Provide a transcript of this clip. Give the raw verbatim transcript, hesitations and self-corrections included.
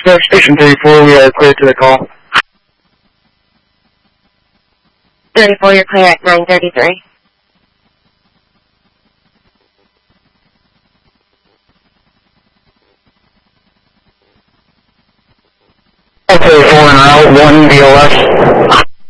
Station thirty-four, we are clear to the call. thirty-four, you're clear at nine thirty-three. thirty-four and route one V O S.